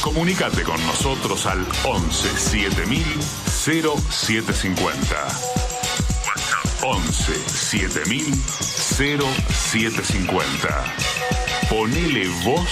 Comunicate con nosotros al 11 7000 0750. 11 7000 0750. Ponele voz